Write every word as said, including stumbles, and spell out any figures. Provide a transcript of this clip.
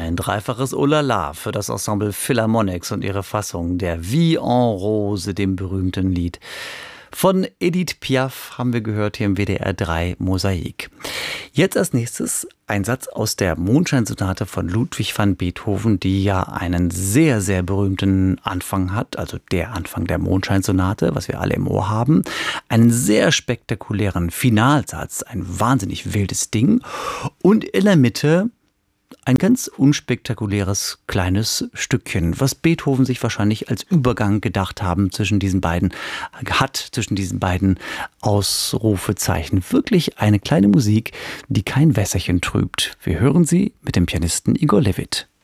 Ein dreifaches Olala für das Ensemble Philharmonics und ihre Fassung der Vie en Rose, dem berühmten Lied. Von Edith Piaf haben wir gehört hier im W D R drei Mosaik. Jetzt als nächstes ein Satz aus der Mondscheinsonate von Ludwig van Beethoven, die ja einen sehr, sehr berühmten Anfang hat, also der Anfang der Mondscheinsonate, was wir alle im Ohr haben. Einen sehr spektakulären Finalsatz, ein wahnsinnig wildes Ding und in der Mitte ein ganz unspektakuläres kleines Stückchen, was Beethoven sich wahrscheinlich als Übergang gedacht haben zwischen diesen beiden, hat zwischen diesen beiden Ausrufezeichen. Wirklich eine kleine Musik, die kein Wässerchen trübt. Wir hören sie mit dem Pianisten Igor Levit.